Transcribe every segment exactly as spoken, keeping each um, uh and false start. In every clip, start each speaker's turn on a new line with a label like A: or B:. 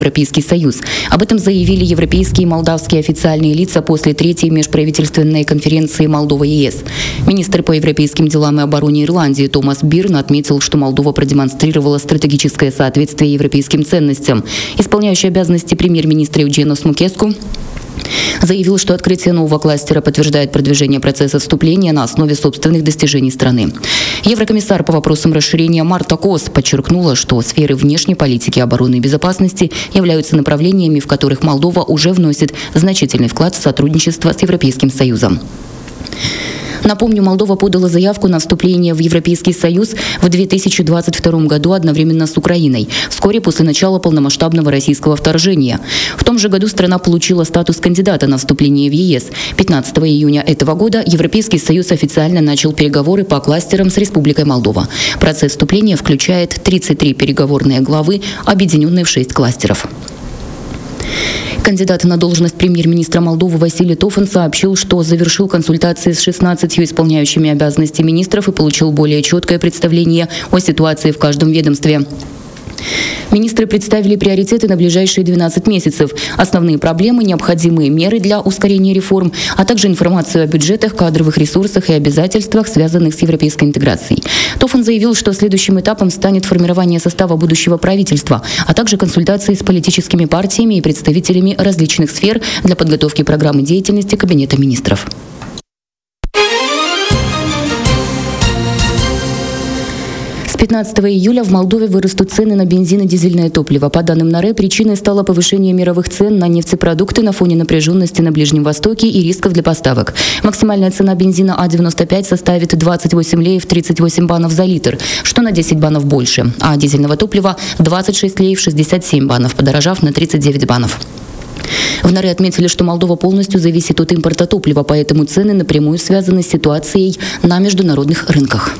A: Европейский Союз. Об этом заявили европейские и молдавские официальные лица после третьей межправительственной конференции Молдова-ЕС. Министр по европейским делам и обороне Ирландии Томас Бирн отметил, что Молдова продемонстрировала стратегическое соответствие европейским ценностям. Исполняющий обязанности премьер-министра Евгенос Мукеску заявил, что открытие нового кластера подтверждает продвижение процесса вступления на основе собственных достижений страны. Еврокомиссар по вопросам расширения Марта Кос подчеркнула, что сферы внешней политики, обороны и безопасности являются направлениями, в которых Молдова уже вносит значительный вклад в сотрудничество с Европейским Союзом. Напомню, Молдова подала заявку на вступление в Европейский Союз в две тысячи двадцать втором году одновременно с Украиной, вскоре после начала полномасштабного российского вторжения. В том же году страна получила статус кандидата на вступление в ЕС. пятнадцатого июня этого года Европейский Союз официально начал переговоры по кластерам с Республикой Молдова. Процесс вступления включает тридцать три переговорные главы, объединенные в шесть кластеров. Кандидат на должность премьер-министра Молдовы Василий Тофан сообщил, что завершил консультации с шестнадцатью исполняющими обязанности министров и получил более четкое представление о ситуации в каждом ведомстве. Министры представили приоритеты на ближайшие двенадцать месяцев, основные проблемы, необходимые меры для ускорения реформ, а также информацию о бюджетах, кадровых ресурсах и обязательствах, связанных с европейской интеграцией. Тофан заявил, что следующим этапом станет формирование состава будущего правительства, а также консультации с политическими партиями и представителями различных сфер для подготовки программы деятельности Кабинета министров. С пятнадцатого июля в Молдове вырастут цены на бензин и дизельное топливо. По данным НАРЭ, причиной стало повышение мировых цен на нефтепродукты на фоне напряженности на Ближнем Востоке и рисков для поставок. Максимальная цена бензина А девяносто пять составит двадцать восемь леев тридцать восемь банов за литр, что на десять банов больше, а дизельного топлива двадцать шесть леев шестьдесят семь банов, подорожав на тридцать девять банов. В НАРЭ отметили, что Молдова полностью зависит от импорта топлива, поэтому цены напрямую связаны с ситуацией на международных рынках.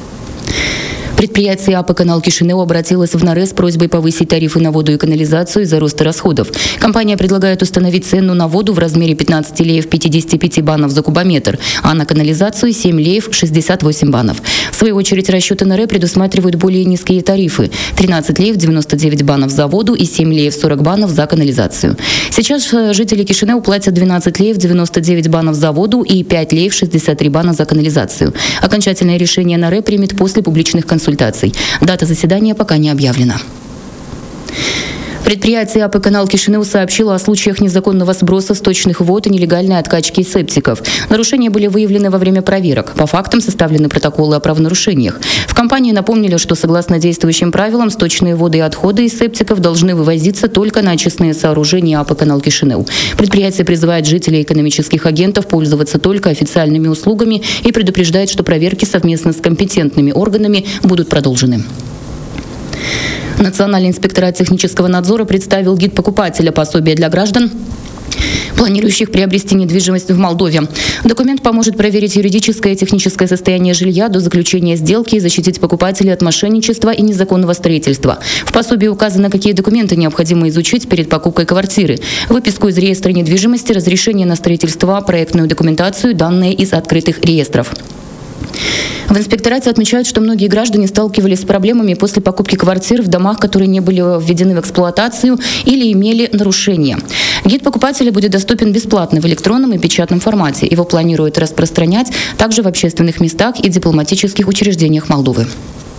A: Предприятие АП «Канал Кишинев» обратилось в НАРЭ с просьбой повысить тарифы на воду и канализацию из-за роста расходов. Компания предлагает установить цену на воду в размере пятнадцать леев пятьдесят пять банов за кубометр, а на канализацию семь леев шестьдесят восемь банов. В свою очередь расчеты НАРЭ предусматривают более низкие тарифы – тринадцать леев девяносто девять банов за воду и семь леев сорок банов за канализацию. Сейчас жители Кишинева платят двенадцать леев девяносто девять банов за воду и пять леев шестьдесят три бана за канализацию. Окончательное решение НАРЭ примет после публичных консультаций. Дата заседания пока не объявлена. Предприятие АП «Канал Кишинев» сообщило о случаях незаконного сброса сточных вод и нелегальной откачки септиков. Нарушения были выявлены во время проверок. По фактам составлены протоколы о правонарушениях. В компании напомнили, что согласно действующим правилам сточные воды и отходы из септиков должны вывозиться только на очистные сооружения АП «Канал Кишинев». Предприятие призывает жителей и экономических агентов пользоваться только официальными услугами и предупреждает, что проверки совместно с компетентными органами будут продолжены. Национальный инспекторат технического надзора представил гид покупателя пособия для граждан, планирующих приобрести недвижимость в Молдове. Документ поможет проверить юридическое и техническое состояние жилья до заключения сделки и защитить покупателей от мошенничества и незаконного строительства. В пособии указано, какие документы необходимо изучить перед покупкой квартиры: выписку из реестра недвижимости, разрешение на строительство, проектную документацию, данные из открытых реестров. В инспекторате отмечают, что многие граждане сталкивались с проблемами после покупки квартир в домах, которые не были введены в эксплуатацию или имели нарушения. Гид покупателя будет доступен бесплатно в электронном и печатном формате. Его планируют распространять также в общественных местах и дипломатических учреждениях Молдовы.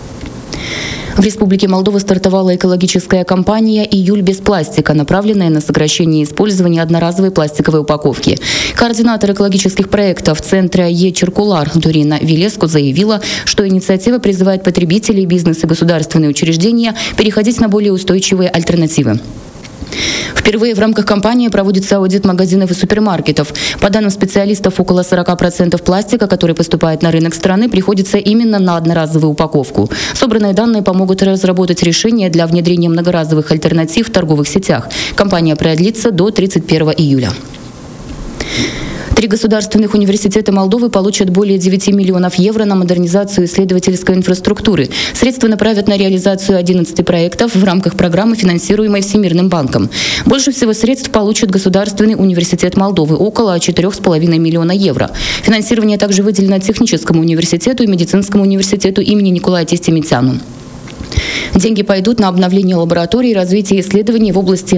A: В Республике Молдова стартовала экологическая кампания «Июль без пластика», направленная на сокращение использования одноразовой пластиковой упаковки. Координатор экологических проектов Центра Е-Циркулар Дорина Вилеско заявила, что инициатива призывает потребителей, бизнес и государственные учреждения переходить на более устойчивые альтернативы. Впервые в рамках кампании проводится аудит магазинов и супермаркетов. По данным специалистов, около сорок процентов пластика, который поступает на рынок страны, приходится именно на одноразовую упаковку. Собранные данные помогут разработать решения для внедрения многоразовых альтернатив в торговых сетях. Кампания продлится до тридцать первого июля. Три государственных университета Молдовы получат более девяти миллионов евро на модернизацию исследовательской инфраструктуры. Средства направят на реализацию одиннадцати проектов в рамках программы, финансируемой Всемирным банком. Больше всего средств получит Государственный университет Молдовы – около четырёх с половиной миллиона евро. Финансирование также выделено Техническому университету и Медицинскому университету имени Николая Тестемитяну. Деньги пойдут на обновление лабораторий и развитие исследований в области